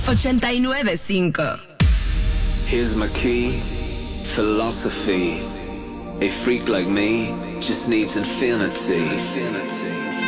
89.5. Here's my key, philosophy. A freak like me just needs infinity.